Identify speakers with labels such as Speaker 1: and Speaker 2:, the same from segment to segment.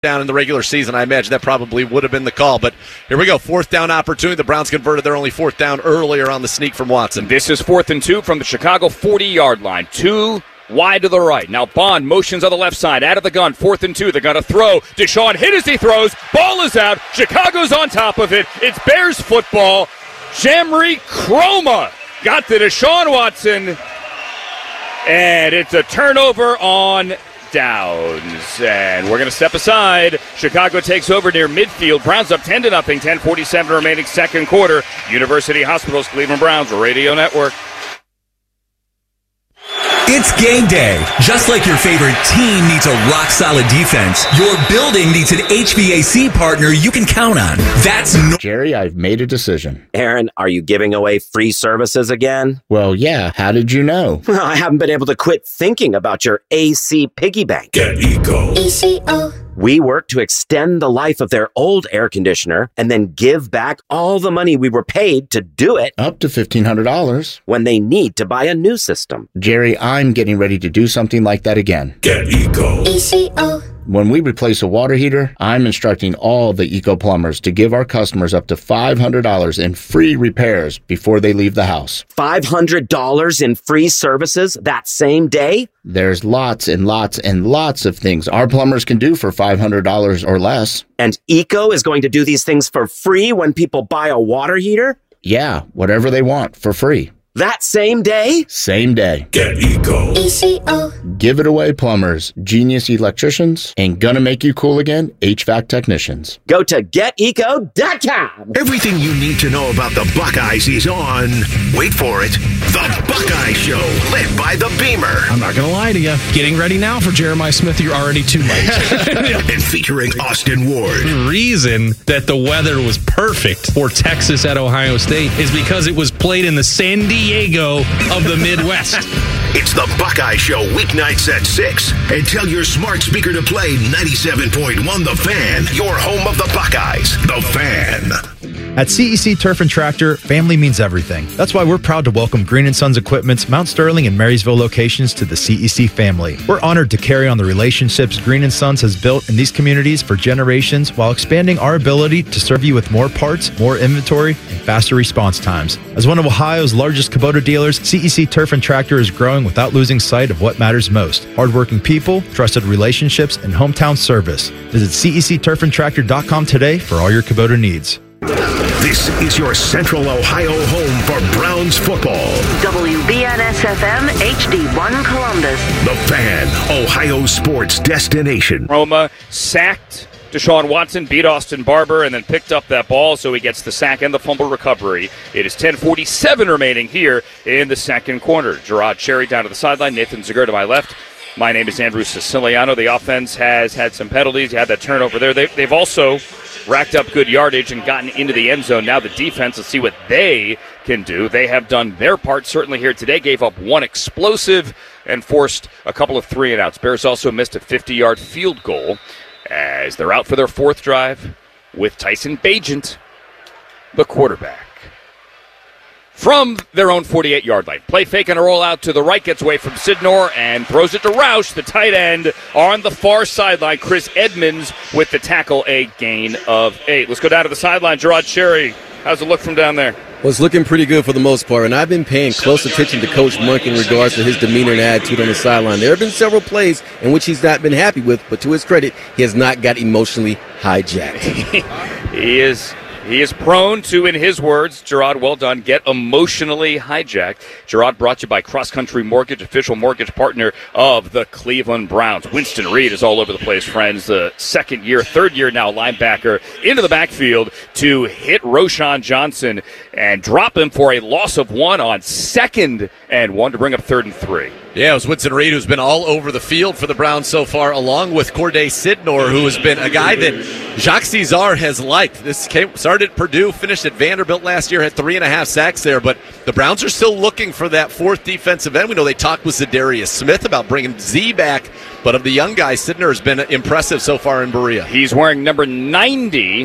Speaker 1: down in the regular season, I imagine that probably would have been the call. But here we go, fourth down opportunity. The Browns converted their only fourth down earlier on the sneak from Watson.
Speaker 2: This is 4th and 2 from the Chicago 40-yard line. 2 wide to the right. Now Bond motions on the left side, out of the gun, 4th and 2. They're going to throw. Deshaun hit as he throws. Ball is out. Chicago's on top of it. It's Bears football. Jamri Chroma got to Deshaun Watson. And it's a turnover on downs. And we're going to step aside. Chicago takes over near midfield. Browns up 10-0, 10:47 remaining second quarter. University Hospitals, Cleveland Browns Radio Network.
Speaker 3: It's game day. Just like your favorite team needs a rock-solid defense, your building needs an HVAC partner you can count on. That's
Speaker 4: Jerry, I've made a decision.
Speaker 5: Aaron, are you giving away free services again?
Speaker 4: Well, yeah. How did you know?
Speaker 5: Well, I haven't been able to quit thinking about your AC piggy bank.
Speaker 6: Get Eco.
Speaker 7: ECO.
Speaker 5: We work to extend the life of their old air conditioner and then give back all the money we were paid to do it.
Speaker 4: Up to $1,500.
Speaker 5: When they need to buy a new system.
Speaker 4: Jerry, I'm getting ready to do something like that again.
Speaker 6: Get Eco.
Speaker 7: ECO.
Speaker 4: When we replace a water heater, I'm instructing all the Eco plumbers to give our customers up to $500 in free repairs before they leave the house.
Speaker 5: $500 in free services that same day?
Speaker 4: There's lots and lots and lots of things our plumbers can do for $500 or less.
Speaker 5: And Eco is going to do these things for free when people buy a water heater?
Speaker 4: Yeah, whatever they want for free.
Speaker 5: That same day?
Speaker 4: Same day.
Speaker 6: Get Eco.
Speaker 7: ECO.
Speaker 4: Give it away, plumbers, genius electricians, and gonna make you cool again, HVAC technicians.
Speaker 5: Go to geteco.com.
Speaker 6: Everything you need to know about the Buckeyes is on. Wait for it. The Buckeye Show, led by the Beamer.
Speaker 8: I'm not going to lie to you. Getting ready now for Jeremiah Smith, you're already too late.
Speaker 6: And featuring Austin Ward.
Speaker 8: The reason that the weather was perfect for Texas at Ohio State is because it was played in the San Diego of the Midwest.
Speaker 6: It's the Buckeye Show, weeknights at 6. And tell your smart speaker to play 97.1 The Fan, your home of the Buckeyes. The Fan.
Speaker 9: At CEC Turf and Tractor, family means everything. That's why we're proud to welcome Green & Sons Equipment's Mount Sterling and Marysville locations to the CEC family. We're honored to carry on the relationships Green & Sons has built in these communities for generations while expanding our ability to serve you with more parts, more inventory, and faster response times. As one of Ohio's largest Kubota dealers, CEC Turf and Tractor is growing without losing sight of what matters most. Hardworking people, trusted relationships, and hometown service. Visit CECTurfandTractor.com today for all your Kubota needs.
Speaker 6: This is your Central Ohio home for Browns football.
Speaker 10: WBNS-FM HD1 Columbus.
Speaker 6: The Fan, Ohio sports destination.
Speaker 2: Roma sacked Deshaun Watson, beat Austin Barber, and then picked up that ball, so he gets the sack and the fumble recovery. It is 10:47 remaining here in the second quarter. Gerard Cherry down to the sideline, Nathan Zagur to my left. My name is Andrew Siciliano. The offense has had some penalties. You had that turnover there. They've also racked up good yardage and gotten into the end zone. Now the defense, let's see what they can do. They have done their part certainly here today. Gave up one explosive and forced a couple of 3-and-outs. Bears also missed a 50-yard field goal as they're out for their fourth drive with Tyson Bagent, the quarterback. From their own 48-yard line. Play fake and a rollout to the right, gets away from Sidnor and throws it to Roush, the tight end, on the far sideline. Chris Edmonds with the tackle, a gain of 8. Let's go down to the sideline. Gerard Cherry, how's it look from down there?
Speaker 11: Well, it's looking pretty good for the most part, and I've been paying close attention to Coach Monk in regards to his demeanor and attitude on the sideline. There have been several plays in which he's not been happy with, but to his credit, he has not got emotionally hijacked.
Speaker 2: He is prone to, in his words, Gerard, well done, get emotionally hijacked. Gerard brought to you by Cross Country Mortgage, official mortgage partner of the Cleveland Browns. Winston Reed is all over the place, friends. The third year now linebacker into the backfield to hit Roschon Johnson and drop him for a loss of 1 on 2nd and 1 to bring up 3rd and 3.
Speaker 1: Yeah, it was Winston Reed who's been all over the field for the Browns so far, along with Corday Sidnor, who has been a guy that Jacques Cesar has liked. Started at Purdue, finished at Vanderbilt last year, had 3.5 sacks there, but the Browns are still looking for that fourth defensive end. We know they talked with Za'Darius Smith about bringing Z back, but of the young guys, Sidnor has been impressive so far in Berea.
Speaker 2: He's wearing number 90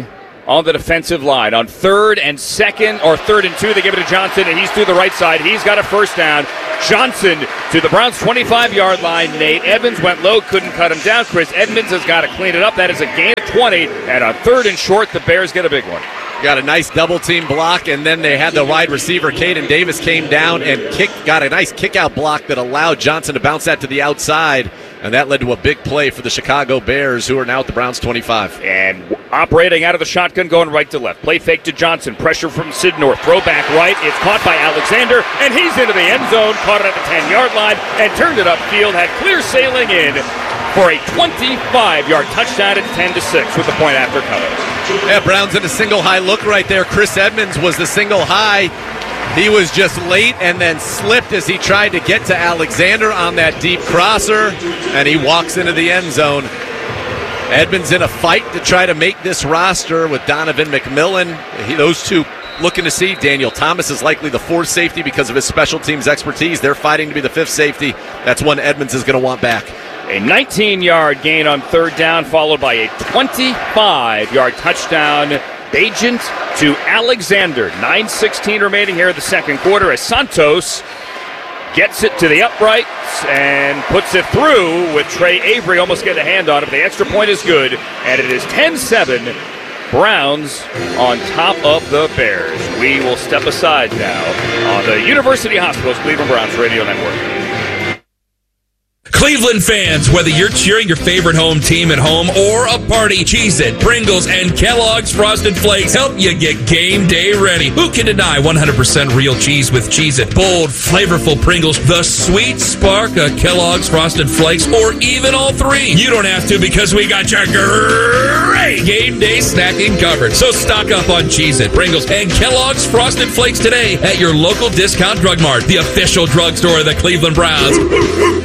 Speaker 2: on the defensive line. On 3rd and 2nd, or 3rd and 2, they give it to Johnson, and he's through the right side. He's got a first down. Johnson to the Browns' 25-yard line. Nate Evans went low, couldn't cut him down. Chris Edmonds has got to clean it up. That is a gain of 20, and on 3rd and short, the Bears get a big one.
Speaker 1: Got a nice double-team block, and then they had the wide receiver, Caden Davis, came down and got a nice kick-out block that allowed Johnson to bounce that to the outside, and that led to a big play for the Chicago Bears, who are now at the Browns' 25.
Speaker 2: And operating out of the shotgun, going right to left. Play fake to Johnson. Pressure from Sidnor. Throw back right. It's caught by Alexander, and he's into the end zone. Caught it at the 10-yard line and turned it upfield. Had clear sailing in for a 25-yard touchdown at 10-6 with the point after coming.
Speaker 1: Yeah, Browns in a single high look right there. Chris Edmonds was the single high. He was just late and then slipped as he tried to get to Alexander on that deep crosser, and he walks into the end zone. Edmonds in a fight to try to make this roster with Donovan McMillan. Those two looking to see. Daniel Thomas is likely the 4th safety because of his special teams expertise. They're fighting to be the 5th safety. That's one Edmonds is going to want back.
Speaker 2: A 19-yard gain on 3rd down, followed by a 25-yard touchdown. Bagent to Alexander. 9:16 remaining here in the second quarter as Santos gets it to the uprights and puts it through with Trey Avery almost getting a hand on it. But the extra point is good, and it is 10-7. Browns on top of the Bears. We will step aside now on the University Hospitals Cleveland Browns Radio Network.
Speaker 3: Cleveland fans, whether you're cheering your favorite home team at home or a party, Cheez-It, Pringles, and Kellogg's Frosted Flakes help you get game day ready. Who can deny 100% real cheese with Cheez-It? Bold, flavorful Pringles, the sweet spark of Kellogg's Frosted Flakes, or even all three. You don't have to because we got your great game day snacking covered. So stock up on Cheez-It, Pringles, and Kellogg's Frosted Flakes today at your local discount drug mart, the official drugstore of the Cleveland Browns.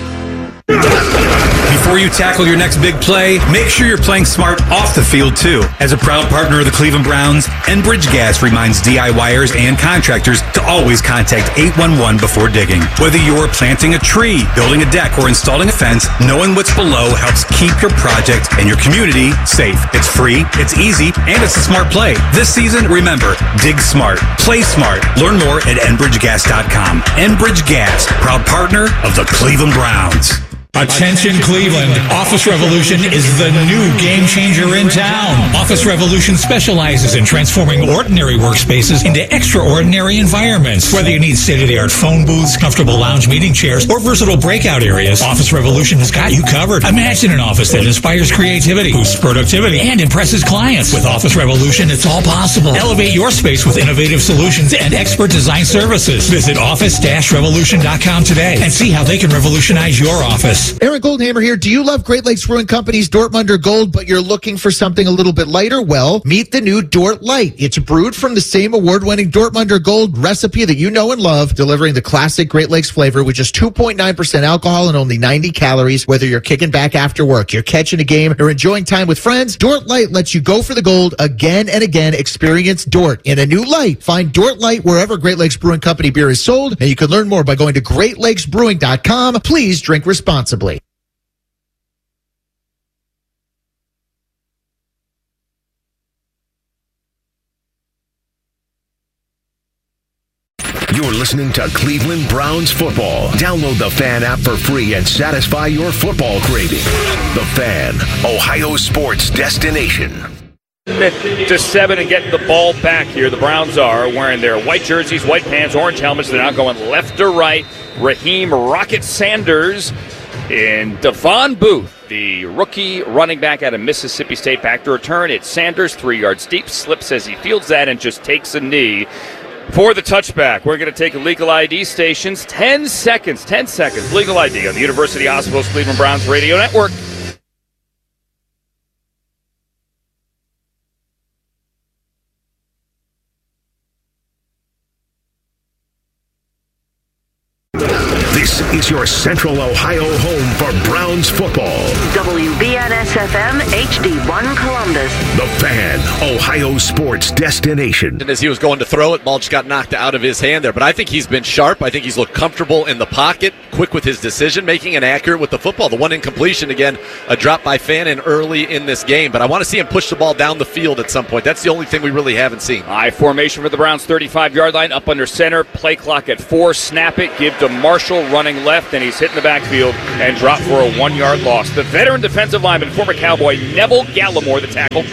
Speaker 7: Before you tackle your next big play, make sure you're playing smart off the field, too. As a proud partner of the Cleveland Browns, Enbridge Gas reminds DIYers and contractors to always contact 811 before digging. Whether you're planting a tree, building a deck, or installing a fence, knowing what's below helps keep your project and your community safe. It's free, it's easy, and it's a smart play. This season, remember, dig smart, play smart. Learn more at enbridgegas.com. Enbridge Gas, proud partner of the Cleveland Browns.
Speaker 12: Attention Cleveland, Office Revolution is the new game changer in town. Office Revolution specializes in transforming ordinary workspaces into extraordinary environments. Whether you need state-of-the-art phone booths, comfortable lounge meeting chairs, or versatile breakout areas, Office Revolution has got you covered. Imagine an office that inspires creativity, boosts productivity, and impresses clients. With Office Revolution, it's all possible. Elevate your space with innovative solutions and expert design services. Visit office-revolution.com today and see how they can revolutionize your office.
Speaker 13: Aaron Goldhammer here. Do you love Great Lakes Brewing Company's Dortmunder Gold, but you're looking for something a little bit lighter? Well, meet the new Dort Light. It's brewed from the same award-winning Dortmunder Gold recipe that you know and love, delivering the classic Great Lakes flavor with just 2.9% alcohol and only 90 calories. Whether you're kicking back after work, you're catching a game, or enjoying time with friends, Dort Light lets you go for the gold again and again. Experience Dort in a new light. Find Dort Light wherever Great Lakes Brewing Company beer is sold, and you can learn more by going to GreatLakesBrewing.com. Please drink responsibly.
Speaker 6: You're listening to Cleveland Browns football. Download the Fan app for free and satisfy your football craving. The Fan, Ohio sports destination.
Speaker 2: To 7 and getting the ball back here. The Browns are wearing their white jerseys, white pants, orange helmets. They're now going left to right. Raheem Rocket Sanders and Devon Booth, the rookie running back out of Mississippi State, back to return. It's Sanders, 3 yards deep, slips as he fields that and just takes a knee for the touchback. We're going to take legal ID stations. 10 seconds, legal ID on the University Hospitals Cleveland Browns Radio Network.
Speaker 6: This is your Central Ohio home for Browns football.
Speaker 10: WBNS-FM HD1 Columbus.
Speaker 6: The Fan, Ohio sports destination.
Speaker 1: And as he was going to throw it, ball just got knocked out of his hand there. But I think he's been sharp. I think he's looked comfortable in the pocket. Quick quick with his decision making and accurate with the football. The one incompletion, again, a drop by Fannin early in this game. But I want to see him push the ball down the field at some point. That's the only thing we really haven't seen.
Speaker 2: I formation for the Browns, 35-yard line, up under center. Play clock at 4. Snap it, give to Marshall running left, and he's hit in the backfield and dropped for a 1-yard loss. The veteran defensive lineman, former Cowboy Neville Gallimore, the tackle.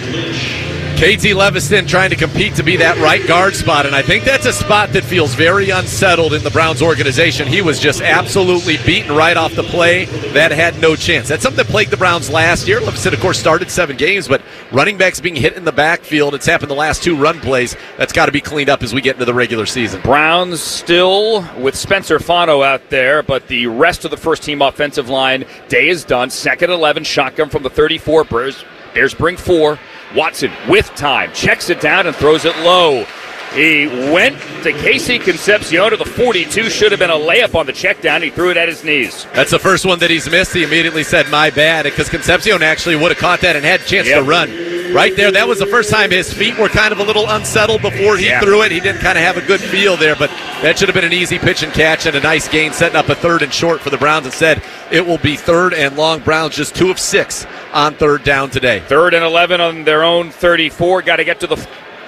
Speaker 1: KT Leviston trying to compete to be that right guard spot, and I think that's a spot that feels very unsettled in the Browns organization. He was just absolutely beaten right off the play. That had no chance. That's something that plagued the Browns last year. Leviston, of course, started 7 games, but running backs being hit in the backfield, it's happened the last 2 run plays. That's got to be cleaned up as we get into the regular season.
Speaker 2: Browns still with Spencer Fano out there, but the rest of the first-team offensive line, day is done. 2nd and 11, shotgun from the 34. Bears bring 4. Watson with time, checks it down and throws it low. He went to Casey Concepcion to the 42. Should have been a layup on the check down. He threw it at his knees.
Speaker 1: That's the first one that he's missed. He immediately said, my bad, because Concepcion actually would have caught that and had a chance to run. Right there, that was the first time his feet were kind of a little unsettled before he threw it. He didn't kind of have a good feel there, but that should have been an easy pitch and catch and a nice gain, setting up a 3rd and short for the Browns. Instead, it will be 3rd and long. Browns just 2 of 6 on 3rd down today.
Speaker 2: 3rd and 11 on their own 34. Got to get to the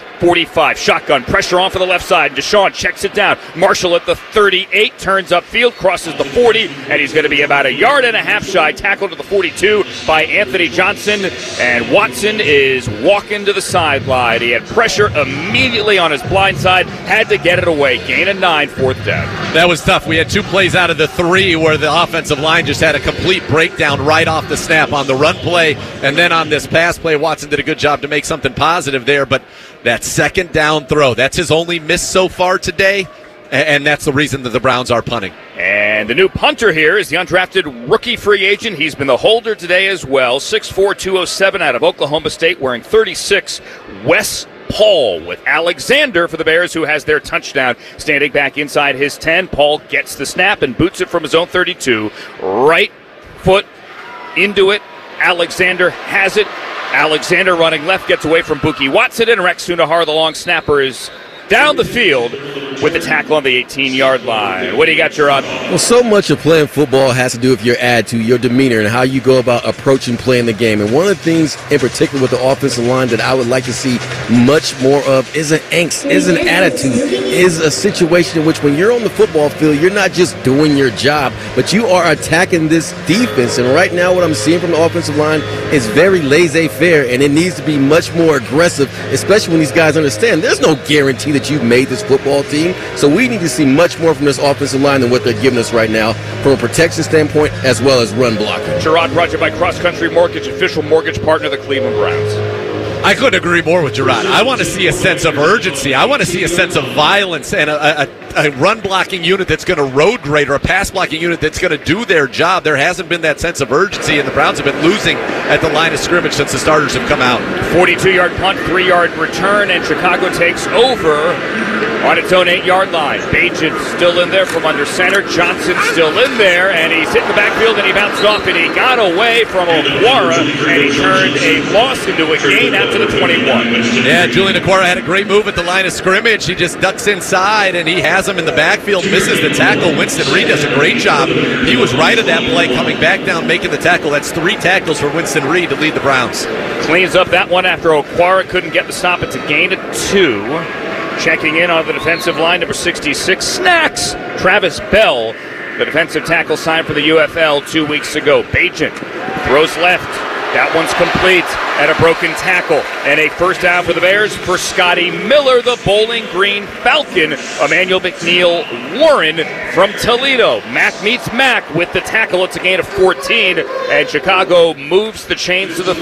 Speaker 2: 45. Shotgun, pressure on for the left side. Deshaun checks it down. Marshall at the 38, turns upfield, crosses the 40, and he's going to be about 1.5 yards shy. Tackled to the 42 by Anthony Johnson, and Watson is walking to the sideline. He had pressure immediately on his blind side, had to get it away. Gain of 9, 4th down.
Speaker 1: That was tough. We had 2 plays out of the 3 where the offensive line just had a complete breakdown right off the snap on the run play, and then on this pass play, Watson did a good job to make something positive there, but that 2nd down throw, that's his only miss so far today, and that's the reason that the Browns are punting.
Speaker 2: And the new punter here is the undrafted rookie free agent. He's been the holder today as well. 6'4", 207 out of Oklahoma State, wearing 36, Wes Paul with Alexander for the Bears, who has their touchdown standing back inside his 10. Paul gets the snap and boots it from his own 32. Right foot into it. Alexander has it. Alexander running left, gets away from Buki Watson, and Rex Sunahar, the long snapper, is down the field with the tackle on the 18-yard line. What do you got, Gerard?
Speaker 11: Well, so much of playing football has to do with your attitude, your demeanor, and how you go about approaching playing the game. And one of the things in particular with the offensive line that I would like to see much more of is an angst, is an attitude, is a situation in which when you're on the football field, you're not just doing your job, but you are attacking this defense. And right now what I'm seeing from the offensive line is very laissez-faire, and it needs to be much more aggressive, especially when these guys understand there's no guarantee that you've made this football team. So we need to see much more from this offensive line than what they're giving us right now from a protection standpoint as well as run blocking.
Speaker 2: Gerard, brought to you by Cross Country Mortgage, official mortgage partner of the Cleveland Browns.
Speaker 1: I couldn't agree more with Gerard. I want to see a sense of urgency. I want to see a sense of violence and a run-blocking unit that's going to road grade, or a pass-blocking unit that's going to do their job. There hasn't been that sense of urgency, and the Browns have been losing at the line of scrimmage since the starters have come out.
Speaker 2: 42-yard punt, 3-yard return, and Chicago takes over on its own 8-yard line. Bajan still in there from under center. Johnson still in there, and he's hit the backfield, and he bounced off, and he got away from Okwara, and he turned a loss into a gain out to the 21.
Speaker 1: Yeah, Julian Okwara had a great move at the line of scrimmage. He just ducks inside, and he has him in the backfield, misses the tackle. Winston Reed does a great job. He was right at that play, coming back down, making the tackle. That's 3 tackles for Winston Reed to lead the Browns.
Speaker 2: Cleans up that one after Okwara couldn't get the stop. It's a gain of 2. Checking in on the defensive line, number 66, Snacks. Travis Bell, the defensive tackle signed for the UFL 2 weeks ago. Bajan throws left. That one's complete, and a broken tackle. And a first down for the Bears for Scotty Miller, the Bowling Green Falcon. Emmanuel McNeil Warren from Toledo. Mack meets Mack with the tackle. It's a gain of 14, and Chicago moves the chains to the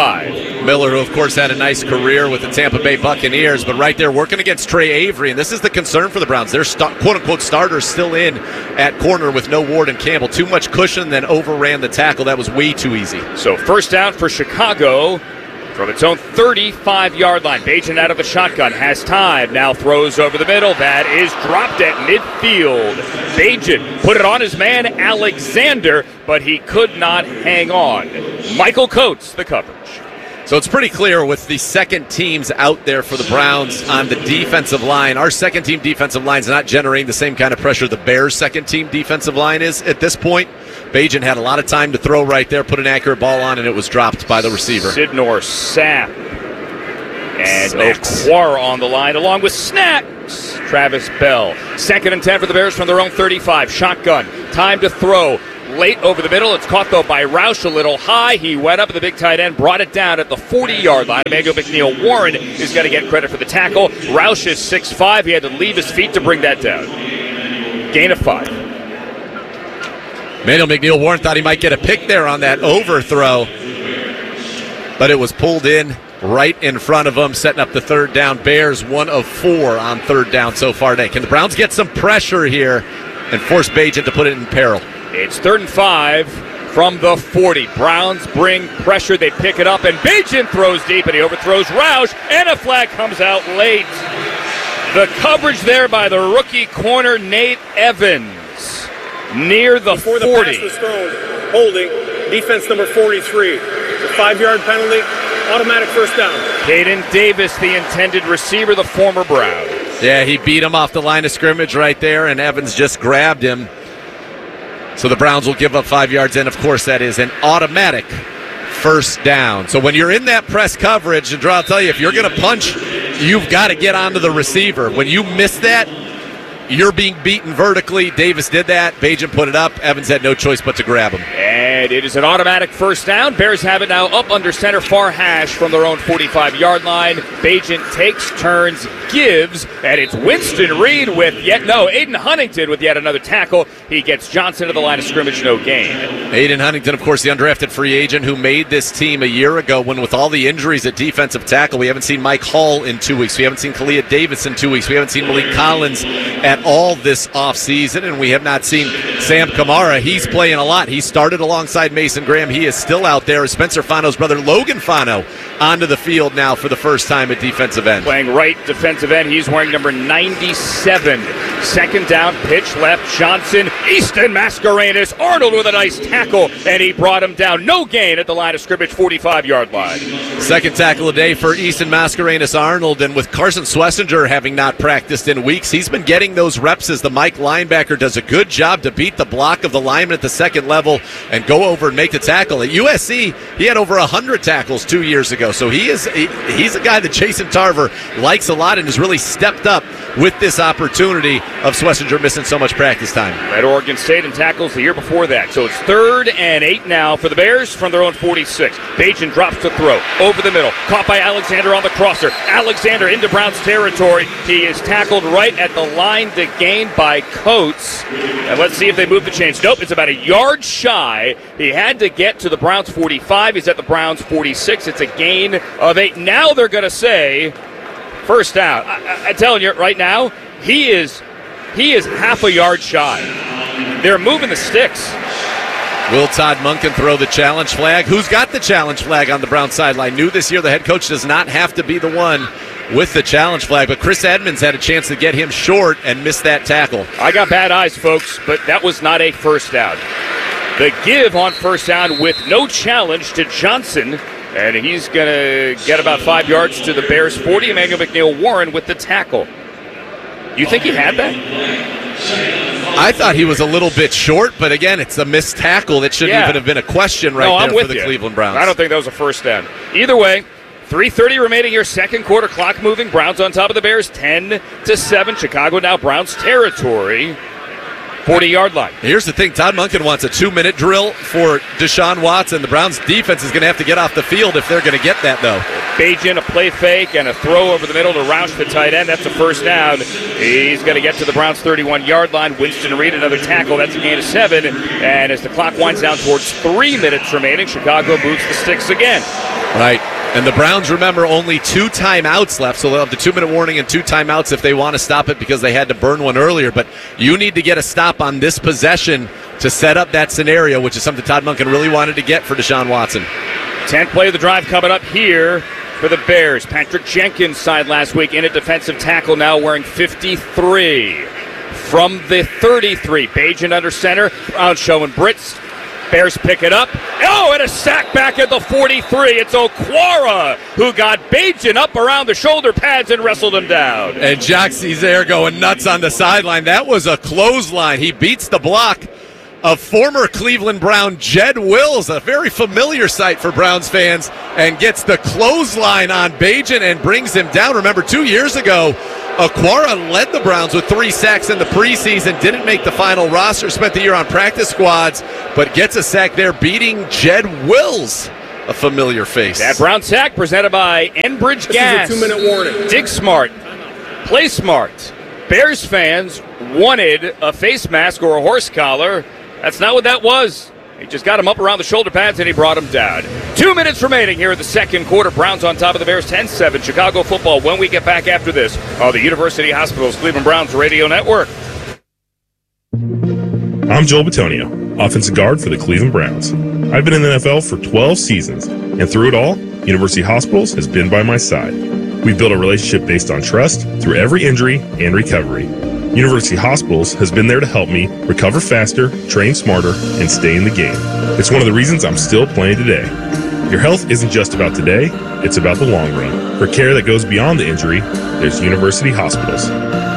Speaker 2: 35.
Speaker 1: Miller, who of course had a nice career with the Tampa Bay Buccaneers, but right there working against Trey Avery, and this is the concern for the Browns. Their quote-unquote starters still in at corner with no Ward and Campbell. Too much cushion, then overran the tackle. That was way too easy.
Speaker 2: So first down for Chicago from its own 35-yard line. Bajan out of the shotgun, has time, now throws over the middle. That is dropped at midfield. Bajan put it on his man Alexander, but he could not hang on. Michael Coates, the coverage.
Speaker 1: So it's pretty clear with the second teams out there for the Browns on the defensive line. Our second team defensive line is not generating the same kind of pressure the Bears' second team defensive line is at this point. Bajan had a lot of time to throw right there, put an accurate ball on, and it was dropped by the receiver.
Speaker 2: Sidnor, Sapp, and Okwara on the line, along with Snacks. Travis Bell. 2nd and 10 for the Bears from their own 35. Shotgun. Time to throw. Late over the middle. It's caught, though, by Roush a little high. He went up at the big tight end, brought it down at the 40-yard line. Emmanuel McNeil-Warren is going to get credit for the tackle. Roush is 6'5". He had to leave his feet to bring that down. Gain of 5.
Speaker 1: Emmanuel McNeil-Warren thought he might get a pick there on that overthrow, but it was pulled in right in front of him, setting up the third down. Bears 1 of 4 on third down so far today. Can the Browns get some pressure here and force Bajan to put it in peril?
Speaker 2: It's 3rd and 5 from the 40. Browns bring pressure. They pick it up, and Bajan throws deep, and he overthrows Roush, and a flag comes out late. The coverage there by the rookie corner, Nate Evans, near the 40.
Speaker 14: Before the pass was thrown, holding, defense number 43. It's a 5-yard penalty, automatic first down.
Speaker 2: Caden Davis, the intended receiver, the former Brown.
Speaker 1: Yeah, he beat him off the line of scrimmage right there, and Evans just grabbed him. So the Browns will give up 5 yards, and of course that is an automatic first down. So when you're in that press coverage, and Drew, I'll tell you, if you're going to punch, you've got to get onto the receiver. When you miss that, you're being beaten vertically. Davis did that. Bajan put it up. Evans had no choice but to grab him.
Speaker 2: And it is an automatic first down. Bears have it now up under center, far hash from their own 45-yard line. Bajan takes turns, gives, and it's Winston Reed with Aiden Huntington with yet another tackle. He gets Johnson to the line of scrimmage, no gain.
Speaker 1: Aiden Huntington, of course, the undrafted free agent who made this team a year ago when with all the injuries at defensive tackle, we haven't seen Mike Hall in 2 weeks. We haven't seen Kalia Davis in 2 weeks. We haven't seen Malik Collins at all this offseason, and we have not seen Sam Kamara. He's playing a lot. He started alongside Mason Graham. He is still out there. Spencer Fano's brother, Logan Fano, onto the field now for the first time at defensive end.
Speaker 2: Playing right defensive end. He's wearing number 97. 2nd down, pitch left, Johnson, Easton Mascarenas, Arnold with a nice tackle, and he brought him down. No gain at the line of scrimmage, 45-yard line.
Speaker 1: 2nd tackle a day for Easton Mascarenas Arnold, and with Carson Swessinger having not practiced in weeks, he's been getting those reps as the Mike linebacker does a good job to beat the block of the lineman at the second level and go over and make the tackle. At USC, he had over 100 tackles 2 years ago, so he's a guy that Jason Tarver likes a lot and has really stepped up with this opportunity of Swessinger missing so much practice time.
Speaker 2: At Oregon State in tackles the year before that. So it's 3rd and 8 now for the Bears from their own 46. Bajan drops to throw over the middle. Caught by Alexander on the crosser. Alexander into Browns territory. He is tackled right at the line to gain by Coates. And let's see if they move the chains. Nope, it's about a yard shy. He had to get to the Browns 45. He's at the Browns 46. It's a gain of 8. Now they're going to say first down. I'm telling you right now, he is half a yard shy. They're moving the sticks.
Speaker 1: Will Todd Monken throw the challenge flag? Who's got the challenge flag on the Brown sideline? New this year, the head coach does not have to be the one with the challenge flag, but Chris Edmonds had a chance to get him short and missed that tackle.
Speaker 2: I got bad eyes, folks, but that was not a first down. The give on first down with no challenge to Johnson, and he's going to get about 5 yards to the Bears' 40. Emmanuel McNeil-Warren with the tackle. You think he had that?
Speaker 1: I thought he was a little bit short, but again, it's a missed tackle that shouldn't even have been a question there for the Cleveland Browns.
Speaker 2: I don't think that was a first down. Either way, 3:30 remaining here, second quarter, clock moving. Browns on top of the Bears, 10-7. Chicago now Browns territory. 40-yard line.
Speaker 1: Here's the thing. Todd Monken wants a 2-minute drill for Deshaun Watson. The Browns defense is going to have to get off the field if they're going to get that, though.
Speaker 2: Bajan, a play fake, and a throw over the middle to Roush, the tight end. That's a first down. He's going to get to the Browns' 31-yard line. Winston Reed, another tackle. That's a gain of 7. And as the clock winds down towards 3 minutes remaining, Chicago moves the sticks again.
Speaker 1: Right. And the Browns, remember, only 2 timeouts left, so they'll have the 2-minute warning and 2 timeouts if they want to stop it because they had to burn one earlier. But you need to get a stop on this possession to set up that scenario, which is something Todd Monken really wanted to get for Deshaun Watson.
Speaker 2: 10th play of the drive coming up here for the Bears. Patrick Jenkins signed last week in a defensive tackle, now wearing 53. From the 33, Bajan under center. Browns showing Brits. Bears pick it up. Oh, and a sack back at the 43. It's Okwara who got Bajan up around the shoulder pads and wrestled him down.
Speaker 1: And Joxie's there going nuts on the sideline. That was a clothesline. He beats the block of former Cleveland Brown Jed Wills, a very familiar sight for Browns fans, and gets the clothesline on Bajan and brings him down. Remember, 2 years ago, Okwara led the Browns with 3 sacks in the preseason, didn't make the final roster, spent the year on practice squads, but gets a sack there, beating Jed Wills, a familiar face.
Speaker 2: That Brown sack presented by Enbridge Gas.
Speaker 14: This is a 2-minute warning.
Speaker 2: Dig smart. Play smart. Bears fans wanted a face mask or a horse collar. That's not what that was. He just got him up around the shoulder pads and he brought him down. 2 minutes remaining here in the second quarter. Browns on top of the Bears 10-7. Chicago football when we get back after this on the University Hospitals Cleveland Browns Radio Network.
Speaker 15: I'm Joel Bitonio, offensive guard for the Cleveland Browns. I've been in the NFL for 12 seasons, and through it all, University Hospitals has been by my side. We've built a relationship based on trust through every injury and recovery. University Hospitals has been there to help me recover faster, train smarter, and stay in the game. It's one of the reasons I'm still playing today. Your health isn't just about today, it's about the long run. For care that goes beyond the injury, there's University Hospitals.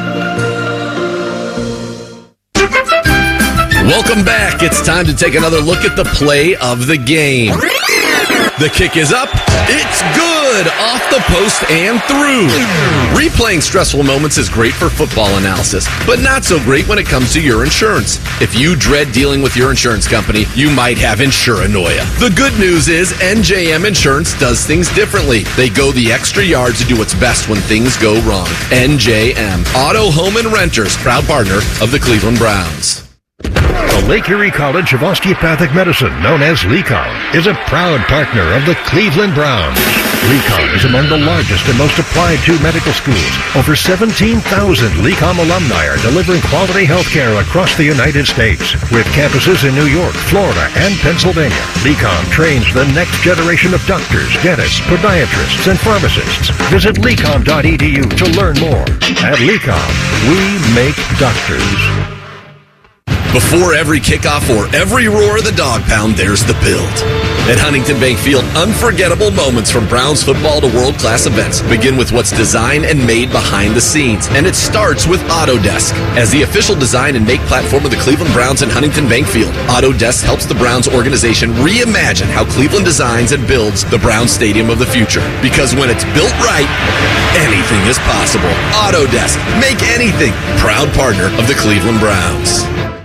Speaker 1: Welcome back. It's time to take another look at the play of the game. The kick is up. It's good. Off the post and through. Replaying stressful moments is great for football analysis, but not so great when it comes to your insurance. If you dread dealing with your insurance company, you might have insuranoia. The good news is NJM Insurance does things differently. They go the extra yard to do what's best when things go wrong. NJM, Auto, Home, and Renters, proud partner of the Cleveland Browns.
Speaker 16: The Lake Erie College of Osteopathic Medicine, known as LECOM, is a proud partner of the Cleveland Browns. LECOM is among the largest and most applied to medical schools. Over 17,000 LECOM alumni are delivering quality health care across the United States. With campuses in New York, Florida, and Pennsylvania, LECOM trains the next generation of doctors, dentists, podiatrists, and pharmacists. Visit lecom.edu to learn more. At LECOM, we make doctors.
Speaker 1: Before every kickoff or every roar of the dog pound, there's the build. At Huntington Bank Field, unforgettable moments from Browns football to world-class events begin with what's designed and made behind the scenes, and it starts with Autodesk. As the official design and make platform of the Cleveland Browns and Huntington Bank Field, Autodesk helps the Browns organization reimagine how Cleveland designs and builds the Browns Stadium of the future. Because when it's built right, anything is possible. Autodesk, make anything. Proud partner of the Cleveland Browns.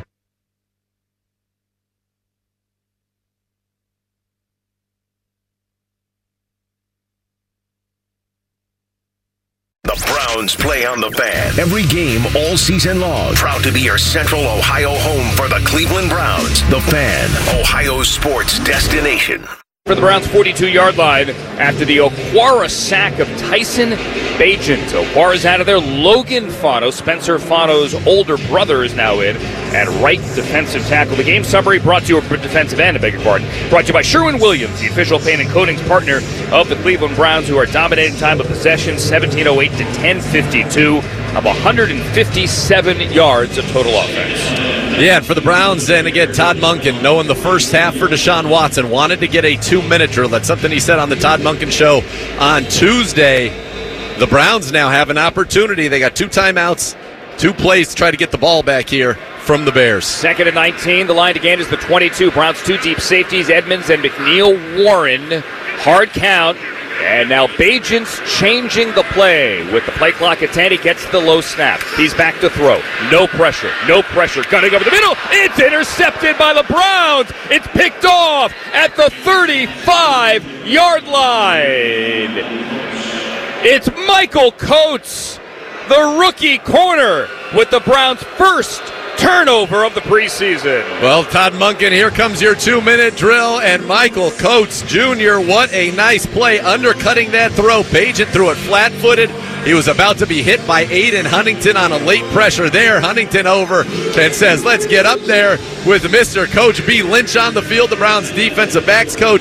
Speaker 6: The Browns play on the Fan.
Speaker 16: Every game all season long.
Speaker 6: Proud to be your Central Ohio home for the Cleveland Browns. The Fan, Ohio's sports destination.
Speaker 2: For the Browns' 42-yard line after the Okwara sack of Tyson Bagent. Okwara's out of there. Logan Fano, Spencer Fano's older brother, is now in at right defensive tackle. The game summary brought to you, defensive end, I beg your pardon, brought to you by Sherwin-Williams, the official paint and coatings partner of the Cleveland Browns, who are dominating time of possession, 17:08 to 10:52 of 157 yards of total offense.
Speaker 1: Yeah, and for the Browns, and again, Todd Monken, knowing the first half for Deshaun Watson, wanted to get a 2-minute drill. That's something he said on the Todd Monken Show on Tuesday. The Browns now have an opportunity. They got 2 timeouts, 2 plays to try to get the ball back here from the Bears.
Speaker 2: 2nd and 19. The line to gain is the 22. Browns 2 deep safeties, Edmonds and McNeil Warren. Hard count. And now Bagent's changing the play. With the play clock at 10, he gets the low snap. He's back to throw. No pressure. No pressure. Gunning over the middle. It's intercepted by the Browns. It's picked off at the 35-yard line. It's Michael Coates, the rookie corner, with the Browns' first turnover of the preseason.
Speaker 1: Well, Todd Monken, here comes your 2-minute drill, and Michael Coates Jr., what a nice play, undercutting that throw. Bagent threw it flat-footed. He was about to be hit by Aiden Huntington on a late pressure there. Huntington over and says, let's get up there with Mr. Coach B. Lynch on the field, the Browns defensive backs coach.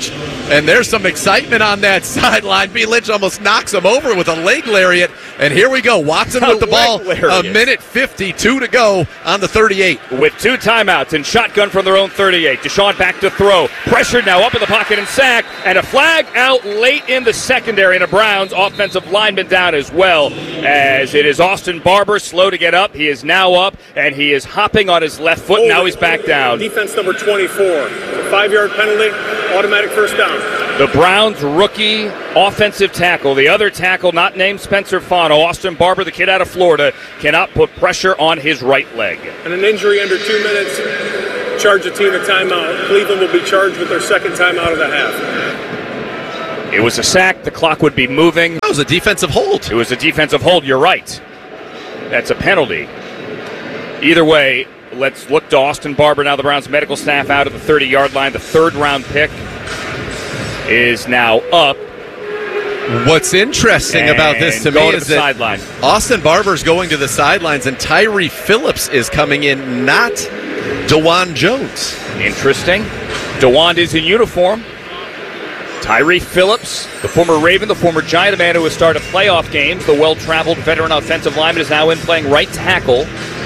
Speaker 1: And there's some excitement on that sideline. B. Lynch almost knocks him over with a leg lariat. And here we go. Watson with the ball. A minute 52 to go on the 38.
Speaker 2: With 2 timeouts and shotgun from their own 38. Deshaun back to throw. Pressured now up in the pocket and sacked. And a flag out late in the secondary. And a Browns offensive lineman down as well. As it is Austin Barber slow to get up. He is now up. And he is hopping on his left foot. Now he's back down.
Speaker 14: Defense number 24. 5-yard penalty. Automatic first down.
Speaker 2: The Browns rookie offensive tackle, the other tackle not named Spencer Fano, Austin Barber, the kid out of Florida, cannot put pressure on his right leg.
Speaker 14: And an injury under 2 minutes, charge the team a timeout. Cleveland will be charged with their second timeout of the half.
Speaker 2: It was a sack. The clock would be moving.
Speaker 1: That was a defensive hold.
Speaker 2: It was a defensive hold. You're right. That's a penalty. Either way, let's look to Austin Barber now. The Browns medical staff out at the 30-yard line. The third-round pick is now up.
Speaker 1: What's interesting about this to me is that
Speaker 2: sideline.
Speaker 1: Austin Barber's going to the sidelines and Tyree Phillips is coming in, not DeJuan Jones.
Speaker 2: Interesting. DeJuan is in uniform. Tyree Phillips, the former Raven, the former Giant, a man who has started playoff games, the well-traveled veteran offensive lineman, is now in playing right tackle.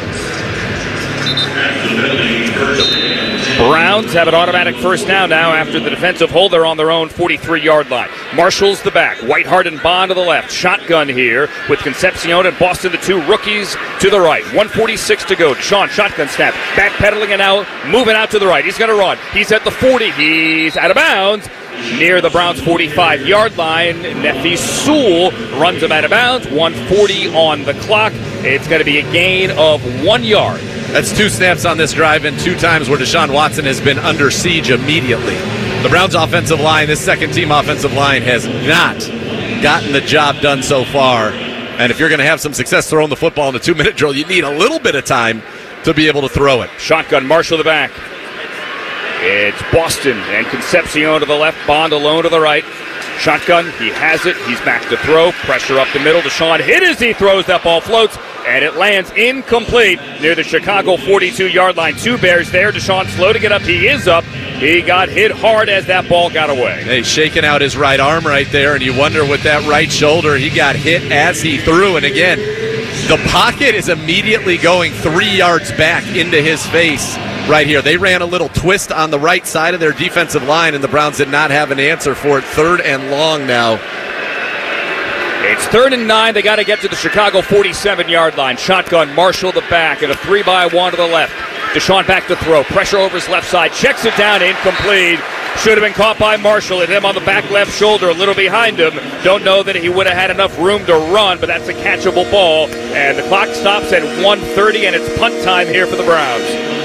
Speaker 2: Browns have an automatic first down now after the defensive hold. They're on their own 43-yard line. Marshall's the back. Whiteheart and Bond to the left. Shotgun here with Concepcion and Boston, the 2 rookies, to the right. 1:46 to go. Deshaun, shotgun snap. Backpedaling and now moving out to the right. He's going to run. He's at the 40. He's out of bounds. Near the Browns' 45-yard line, Nephi Sewell runs him out of bounds. 1:40 on the clock. It's going to be a gain of 1 yard.
Speaker 1: That's 2 snaps on this drive and 2 times where Deshaun Watson has been under siege immediately. The Browns' offensive line, this second-team offensive line, has not gotten the job done so far. And if you're going to have some success throwing the football in a 2-minute drill, you need a little bit of time to be able to throw it.
Speaker 2: Shotgun, Marshall the back. It's Boston and Concepcion to the left, Bond alone to the right. Shotgun, he has it. He's back to throw. Pressure up the middle. Deshaun hit as he throws. That ball floats, and it lands incomplete near the Chicago 42-yard line. 2 Bears there. Deshaun slow to get up. He is up. He got hit hard as that ball got away.
Speaker 1: He's shaking out his right arm right there, and you wonder with that right shoulder, he got hit as he threw. And again, the pocket is immediately going 3 yards back into his face. Right here. They ran a little twist on the right side of their defensive line, and the Browns did not have an answer for it. 3rd and long now.
Speaker 2: It's 3rd and 9. They got to get to the Chicago 47-yard line. Shotgun, Marshall the back, and a 3-by-1 to the left. Deshaun back to throw. Pressure over his left side. Checks it down. Incomplete. Should have been caught by Marshall. Hit him on the back left shoulder, a little behind him. Don't know that he would have had enough room to run, but that's a catchable ball. And the clock stops at 1:30, and it's punt time here for the Browns.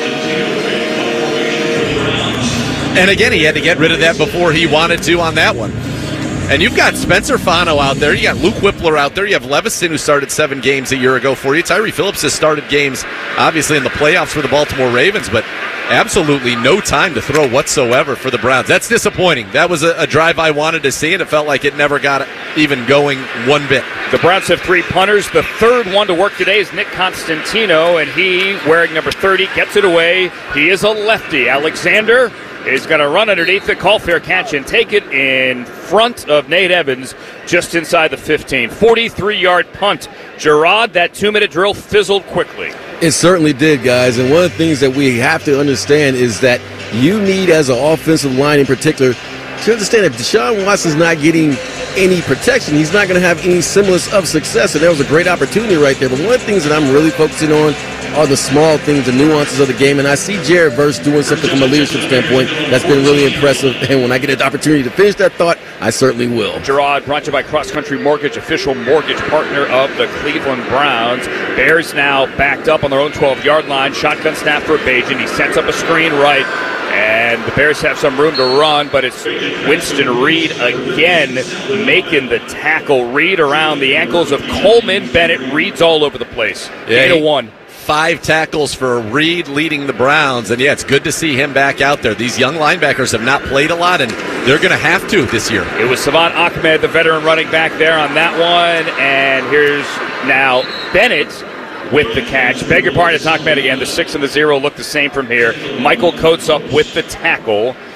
Speaker 1: And again, he had to get rid of that before he wanted to on that one. And you've got Spencer Fano out there. You got Luke Whippler out there. You have Levison, who started 7 games a year ago for you. Tyree Phillips has started games, obviously, in the playoffs for the Baltimore Ravens, but absolutely no time to throw whatsoever for the Browns. That's disappointing. That was a drive I wanted to see, and it felt like it never got even going one bit.
Speaker 2: The Browns have 3 punters. The third one to work today is Nick Constantino, and he, wearing number 30, gets it away. He is a lefty. Alexander is going to run underneath it, call fair catch, and take it in front of Nate Evans just inside the 15. 43-yard punt. Gerard, that 2-minute drill fizzled quickly.
Speaker 11: It certainly did, guys. And one of the things that we have to understand is that you need, as an offensive line in particular, to understand if Deshaun Watson's not getting any protection, he's not going to have any semblance of success. And there was a great opportunity right there. But one of the things that I'm really focusing on are the small things, the nuances of the game. And I see Jared Verse doing something from a leadership standpoint that's been really impressive. And when I get an opportunity to finish that thought, I certainly will.
Speaker 2: Gerard, brought to you by Cross Country Mortgage, official mortgage partner of the Cleveland Browns. Bears now backed up on their own 12-yard line. Shotgun snap for Bajan. He sets up a screen right. And the Bears have some room to run, but it's Winston Reed again making the tackle. Reed around the ankles of Coleman Bennett. Reed's all over the place.
Speaker 1: Yeah,
Speaker 2: 8-1.
Speaker 1: 5 tackles for Reed leading the Browns. And, yeah, it's good to see him back out there. These young linebackers have not played a lot, and they're going to have to this year.
Speaker 2: It was Savant Ahmed, the veteran running back there on that one. And here's now Bennett with the catch. Beg your pardon, it's Ahmed again. The 6 and the 0 look the same from here. Michael Coates up with the tackle.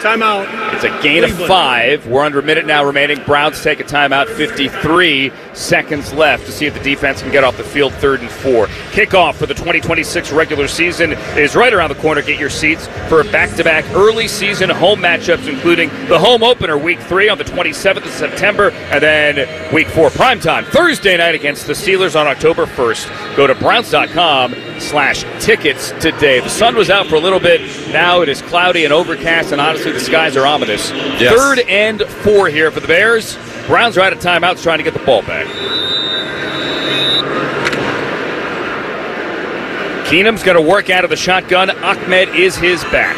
Speaker 14: Timeout.
Speaker 2: It's a gain of 5. We're under a minute now remaining. Browns take a timeout. 53 seconds left to see if the defense can get off the field. 3rd and 4. Kickoff for the 2026 regular season is right around the corner. Get your seats for back-to-back early season home matchups, including the home opener Week 3 on the 27th of September, and then Week 4 primetime Thursday night against the Steelers on October 1st. Go to Browns.com/tickets today. The sun was out for a little bit. Now it is cloudy and overcast, and honestly, the skies are ominous.
Speaker 1: Yes.
Speaker 2: 3rd and 4 here for the Bears. Browns are out of timeouts trying to get the ball back. Keenum's going to work out of the shotgun. Ahmed is his back.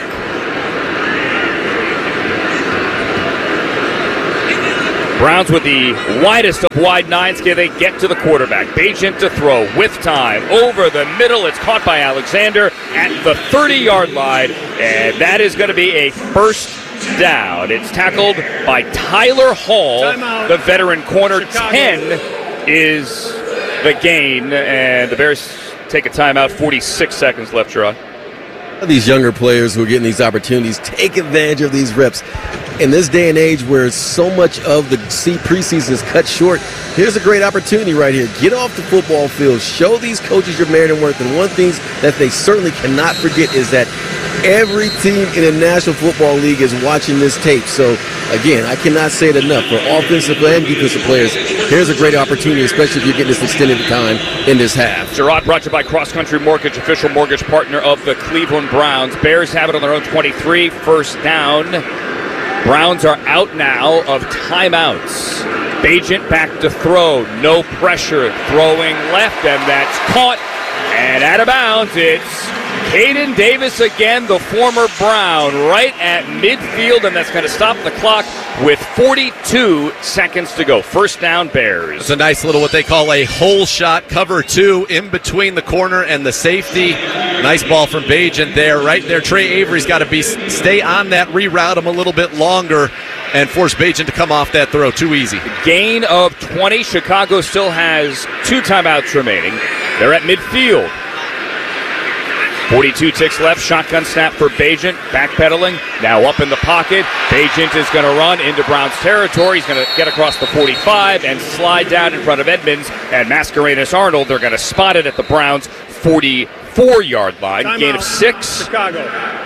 Speaker 2: Browns with the widest of wide nines. Can they get to the quarterback? Bagent to throw with time. Over the middle. It's caught by Alexander at the 30-yard line. And that is going to be a first down. It's tackled by Tyler Hall, the veteran corner. Chicago. 10 is the gain. And the Bears take a timeout. 46 seconds left, Gerard.
Speaker 11: These younger players who are getting these opportunities take advantage of these reps. In this day and age where so much of the preseason is cut short, here's a great opportunity right here. Get off the football field. Show these coaches your merit and worth. And one thing that they certainly cannot forget is that every team in the National Football League is watching this tape. So, again, I cannot say it enough. For offensive and defensive players, here's a great opportunity, especially if you're getting this extended time in this half.
Speaker 2: Gerard brought to you by Cross Country Mortgage, official mortgage partner of the Cleveland Browns. Bears have it on their own 23, first down. Browns are out now of timeouts. Bagent back to throw. No pressure. Throwing left, and that's caught. And out of bounds, it's Caden Davis again, the former Brown, right at midfield, and that's going to stop the clock with 42 seconds to go. First down, Bears.
Speaker 1: It's a nice little what they call a hole shot, cover 2 in between the corner and the safety. Nice ball from Bagent there, right there. Trey Avery's got to stay on that, reroute him a little bit longer, and force Bagent to come off that throw. Too easy.
Speaker 2: Gain of 20. Chicago still has 2 timeouts remaining. They're at midfield. 42 ticks left. Shotgun snap for Bagent. Backpedaling. Now up in the pocket. Bagent is going to run into Browns territory. He's going to get across the 45 and slide down in front of Edmonds and Mascarenas Arnold. They're going to spot it at the Browns' 44-yard line.
Speaker 14: Time
Speaker 2: Gain
Speaker 14: out.
Speaker 2: of 6.
Speaker 14: Chicago.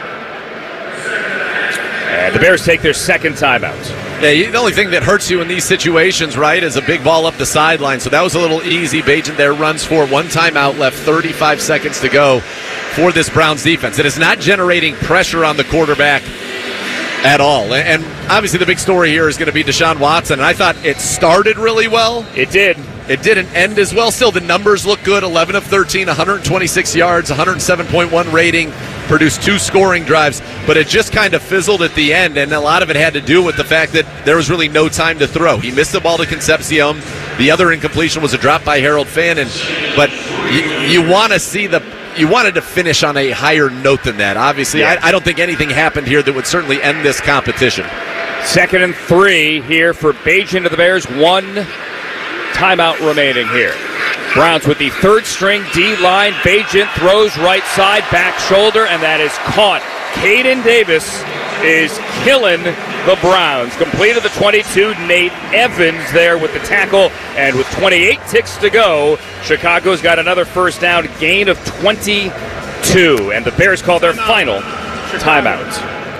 Speaker 2: And the Bears take their second timeout.
Speaker 1: Yeah, the only thing that hurts you in these situations, right, is a big ball up the sideline. So that was a little easy. Bagent there runs for 1 timeout left, 35 seconds to go for this Browns defense. It is not generating pressure on the quarterback at all. And obviously the big story here is going to be Deshaun Watson. And I thought it started really well.
Speaker 2: It did.
Speaker 1: It didn't end as well. Still, the numbers look good. 11 of 13, 126 yards, 107.1 rating, produced 2 scoring drives. But it just kind of fizzled at the end, and a lot of it had to do with the fact that there was really no time to throw. He missed the ball to Concepcion. The other incompletion was a drop by Harold Fannin. But you want to see you wanted to finish on a higher note than that. Obviously, yeah. I don't think anything happened here that would certainly end this competition.
Speaker 2: 2nd and 3 here for Bagent of the Bears. 1 timeout remaining here. Browns with the 3rd string D-line. Bagent throws right side, back shoulder, and that is caught. Caden Davis is killing the Browns. Completed the 22. Nate Evans there with the tackle, and with 28 ticks to go, Chicago's got another first down, gain of 22, and the Bears call their final timeout.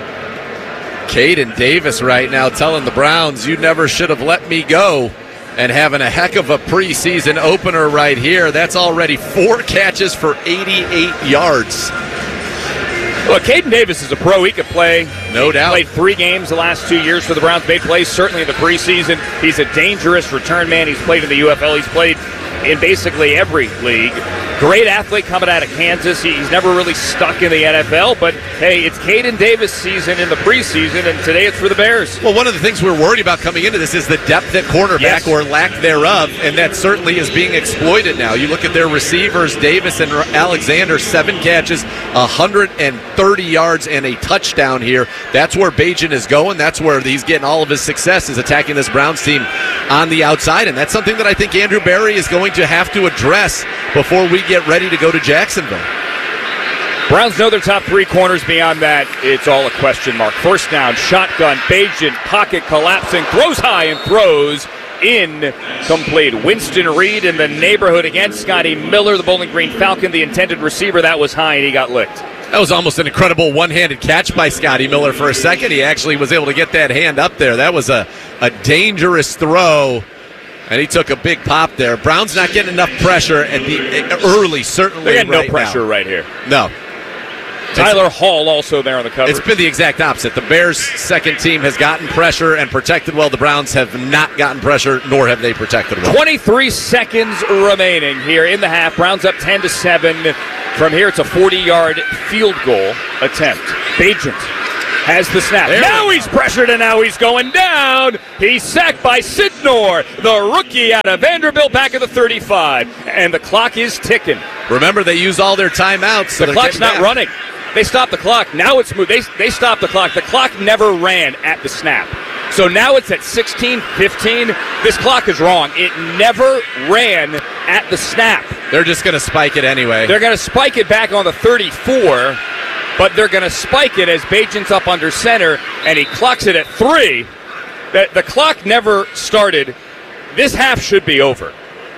Speaker 1: Caden Davis right now telling the Browns, you never should have let me go. And having a heck of a preseason opener right here. That's already 4 catches for 88 yards.
Speaker 2: Look, Caden Davis is a pro. He could play.
Speaker 1: No doubt.
Speaker 2: Played 3 games the last 2 years for the Browns. Made plays certainly in the preseason. He's a dangerous return man. He's played in the UFL. He's played in basically every league. Great athlete coming out of Kansas. He's never really stuck in the NFL, but hey, it's Caden Davis season in the preseason, and today it's for the Bears.
Speaker 1: Well, one of the things we're worried about coming into this is the depth at cornerback, or lack thereof, and that certainly is being exploited now. You look at their receivers, Davis and Alexander, 7 catches, 130 yards, and a touchdown here. That's where Bagent is going. That's where he's getting all of his success, is attacking this Browns team on the outside, and that's something that I think Andrew Berry is going to have to address before we get ready to go to Jacksonville.
Speaker 2: Browns know their top three corners. Beyond that, it's all a question mark. First down, shotgun, Bagent, pocket collapsing, throws high and throws incomplete. Winston Reed in the neighborhood against Scotty Miller, the Bowling Green Falcon, the intended receiver. That was high, and he got licked.
Speaker 1: That was almost an incredible one-handed catch by Scotty Miller for a second. He actually was able to get that hand up there. That was a dangerous throw, and he took a big pop there. Brown's not getting enough pressure at the early, certainly.
Speaker 2: They got no
Speaker 1: right
Speaker 2: pressure
Speaker 1: now.
Speaker 2: right here.
Speaker 1: No.
Speaker 2: Tyler Hall also there on the cover.
Speaker 1: It's been the exact opposite. The Bears' second team has gotten pressure and protected well. The Browns have not gotten pressure, nor have they protected well.
Speaker 2: 23 seconds remaining here in the half. Browns up 10-7. From here, it's a 40-yard field goal attempt. Bagent has the snap. Now he's pressured, and now he's going down. He's sacked by Sidnor, the rookie out of Vanderbilt, back at the 35. And the clock is ticking.
Speaker 1: Remember, they use all their timeouts. So
Speaker 2: the clock's not running. They stopped the clock. Now it's moved. They stopped the clock. The clock never ran at the snap. So now it's at 16:15. This clock is wrong. It never ran at the snap.
Speaker 1: They're just going to spike it anyway.
Speaker 2: They're going to spike it back on the 34, but they're going to spike it as Bagent's up under center, and he clocks it at 3. The clock never started. This half should be over.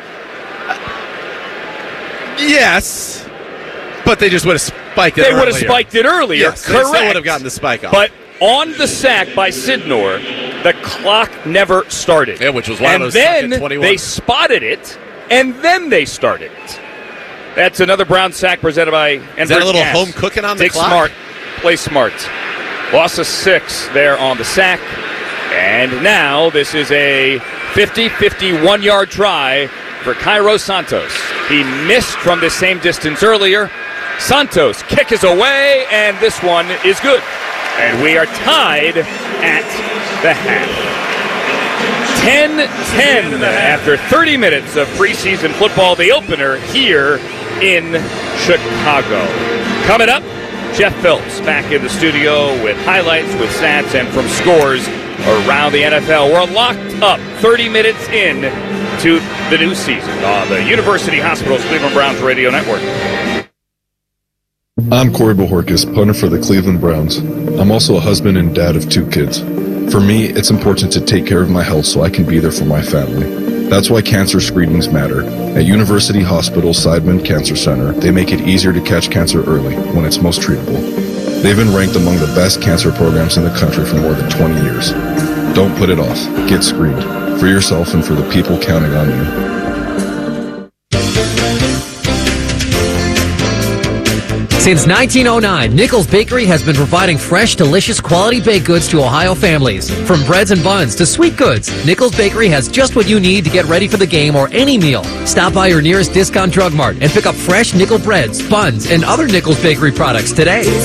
Speaker 1: Yes, but they just would have spiked it earlier.
Speaker 2: They would have spiked it earlier.
Speaker 1: Yes,
Speaker 2: correct.
Speaker 1: They still would have gotten the spike off.
Speaker 2: But on the sack by Sidnor, the clock never started.
Speaker 1: Yeah, which was why it was stuck at 21.
Speaker 2: They spotted it, and then they started it. That's another Brown sack presented by Enbridge
Speaker 1: Is that a little
Speaker 2: Gas.
Speaker 1: home cooking on the
Speaker 2: Take
Speaker 1: clock?
Speaker 2: smart, play smart. Loss of 6 there on the sack. And now this is a 51-yard try for Cairo Santos. He missed from the same distance earlier. Santos' kick is away, and this one is good. And we are tied at the half. 10-10 after 30 minutes of preseason football, the opener here in Chicago. Coming up, Jeff Phelps back in the studio with highlights, with stats, and from scores around the NFL. We're locked up 30 minutes in to the new season on the University Hospitals Cleveland Browns Radio Network.
Speaker 17: I'm Corey Bojorquez, punter for the Cleveland Browns. I'm also a husband and dad of 2 kids. For me, it's important to take care of my health so I can be there for my family. That's why cancer screenings matter. At University Hospital Seidman Cancer Center, they make it easier to catch cancer early, when it's most treatable. They've been ranked among the best cancer programs in the country for more than 20 years. Don't put it off. Get screened. For yourself and for the people counting on you.
Speaker 18: Since 1909, Nichols Bakery has been providing fresh, delicious, quality baked goods to Ohio families. From breads and buns to sweet goods, Nichols Bakery has just what you need to get ready for the game or any meal. Stop by your nearest Discount Drug Mart and pick up fresh Nichols breads, buns, and other Nichols Bakery products today.